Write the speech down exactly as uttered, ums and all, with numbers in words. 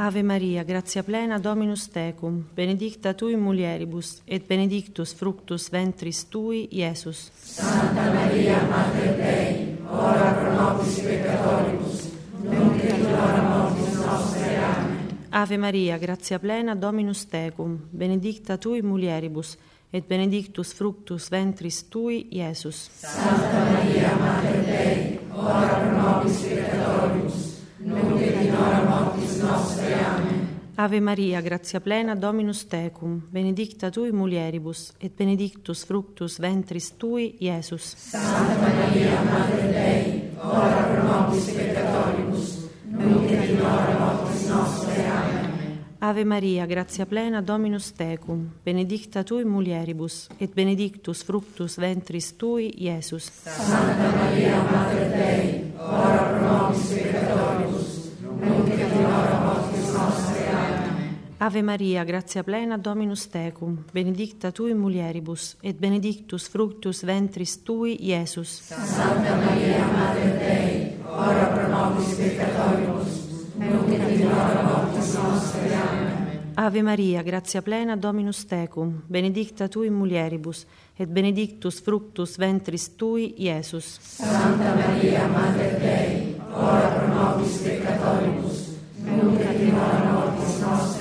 Ave Maria, grazia plena, Dominus tecum, benedicta tui in mulieribus, et benedictus fructus ventris tui, Iesus. Santa Maria, Mater Dei, ora pro nobis peccatoribus, nunc et in hora mortis nostre. Amen. Ave Maria, grazia plena, Dominus tecum, benedicta tui in mulieribus, et benedictus fructus ventris tui, Iesus. Santa Maria, Mater Dei, ora pro nobis peccatoribus, nunc et in hora mortis nostre. Amen. Ave Maria, grazia plena, Dominus tecum, benedicta tui in mulieribus, et benedictus fructus ventris tui, Iesus. Santa Maria, Mater Dei, ora pro nobis peccatoribus, nunc et in hora mortis nostre. Amen. Ave Maria, grazia plena, Dominus tecum, benedicta tui in mulieribus, et benedictus fructus ventris tui, Iesus. Santa Maria, Mater Dei, ora pro nobis peccatoribus, nunc et in hora mortis nostre. Amen. Ave Maria, grazia plena, Dominus tecum, benedicta tui in mulieribus, et benedictus fructus ventris tui, Iesus. Santa Maria, Mater Dei, ora pro nobis peccatoribus, nunc et in hora mortis nostre. Amen. Ave Maria, grazia plena, Dominus tecum, benedicta tui in mulieribus, et benedictus fructus ventris tui, Iesus. Santa Maria, Mater Dei, ora pro nobis peccatoribus, nunc et in hora mortis nostre.